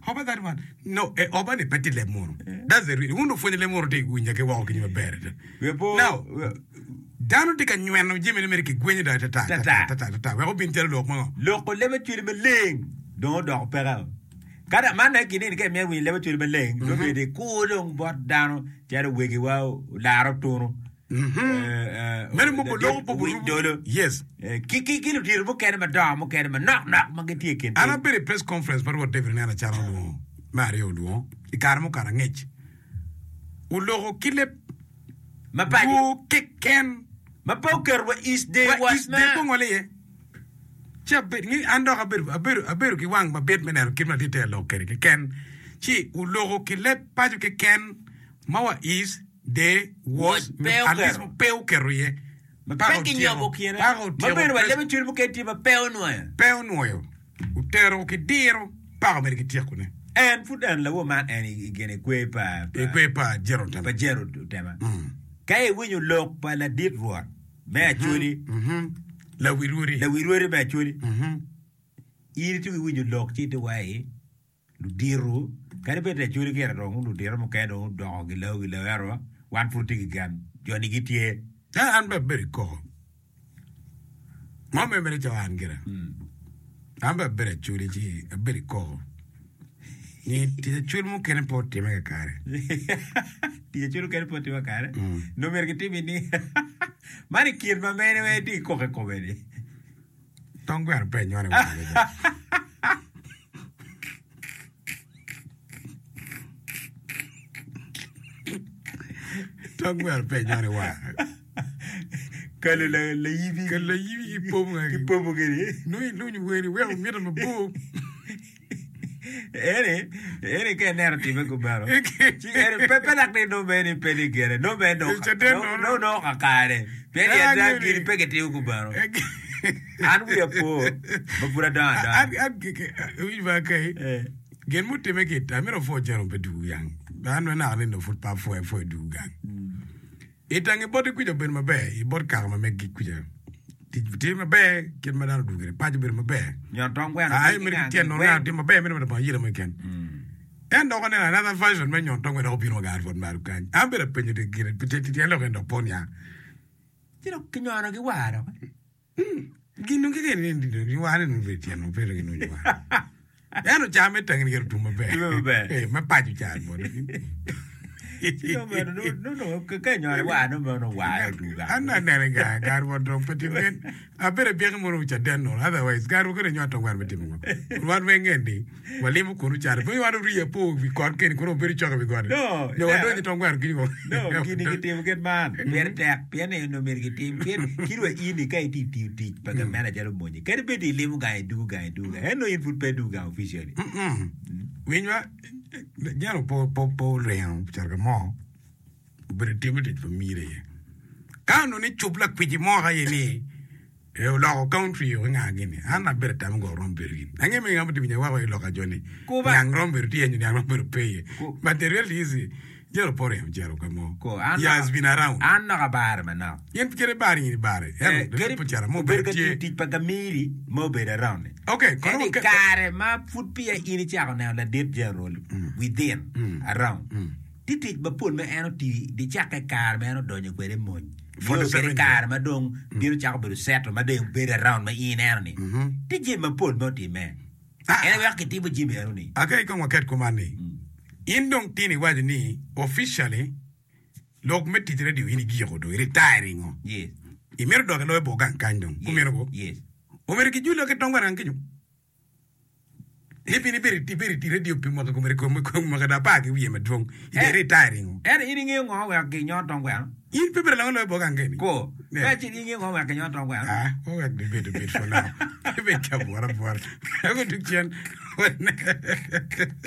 How about that one? No, Oban is petty lemon. That's the reason. Who for the lemon take when you can walk in your bed? Now, down to the new Jimmy American Gwen at a time. We're hoping to look more. Local level to the ling. Don't dog peril. Got a man like in get me with level to the ling. Look at the cool bot down. Jerry Wiggy wow, Lara Tono. Yes. Kiki kill the book at a madam, okay, knock, Magatikin. I'm a very press conference, but what David Nana Channel Mario Luon, the Carmo Carangage. Ulo Killip, my bag, kick can, my poker, what is there was Mongole. Chabit, and a bit of one, my bedman and give my detail, okay, can. She Ulo Killip, Patrick can, Mawa is. They was at least pale career. Packing your book here. Let me tell you, a pale noir. Pale noir. Utero che diro, Parmer che tiacune. And put down the woman and again a quaper, Gerald, but Gerald, Tema. Kay, when you look by la deep road, Matchuli, La Wiruri, Matchuli. Eat to when you look it away. Ludiro, Caribet, a Julie Gerron, Ludiro Mocado, dog, low arrow. 1 foot again. Johnny Gitier. I'm very cold. Mamma Merita Angela. I'm a very Julie, a very cold. The children can put him a car. The children can put him a car. No mercativity. Money killed my man away to cook a comedy. Don't go and pay your Don't wear a penny on a wire. Color Levy, Pomogay. No, you very well, middle of a boom. Any narrative go barrel. Pepper, no man penny get it. No man, no, a car. Penny, Peggy go barrel. And we are poor, but put a down. Get more to make it. I'm not for Jerome Pedu young. I'm not in the footpath for a do gang. It hang a body quid of my bear, he bought Karma make it queer. Did you my bear, get my down to get a patch of my bear? Your tongue where I made a 10 or out in my bear, minute upon year again. And on another version when your tongue with open no guard for Marukan. I'm better penny to get it, potato yellow and upon ya. You know, can you honor the water? You are in the no very new. I don't jam it and get to my bear. My patchy child. No, can you know why I do that? I'm not letting God want to put him in. I better be a more which I don't know. Otherwise, God will get you to one with him. One way, Andy. Well, Limu Kurucha, but you want to read a pool, we can't get very chocolate. We got it. No, I don't want to give you. No, getting get man. Very tap, piano, no make it team. Kid will indicate teach, but the manager of money. Can be the limu guy, do. And no input pay do officially. When you are the yellow pole round, Chargamore, but it limited for me. Can't only chop like pretty more high in a law country or again. I'm not better time go wrong. I'm going to be a way look at Johnny. Go back and run with and I'm going to pay. But the real easy. Jero pore jero kamo. He has been around. I'm not a barman now. Yen get a bar in the bar. Get it more better teach pagamiri, more better around it. Okay, can carry my foot peer in each other now that did general within around. Did it but pull me anoti, the jacket car man or don't you very much. For the car, my dong, dear chapel settle my day better around my in ernie. Did Jim pull multi man? And I can with Jimmy only. Okay, come on, cat command. In don't tini wajini officially log metti ready in giro do retiring. Yes. Imero do no bogan kandong. Kumero. Yes. Omere ki julo ke tongwa rankinyo. Nipi ni beri radio pimo ko kumere ko magada pa ke wiye madrong. Ide retiring. Er iring yo wa ke nyo tongwa. In people lang lo bogan ke ni. Ko. Ka chi iring yo wa ke nyo tongwa. Ah, o wa de bit for now. Be ka bora. I go to chen.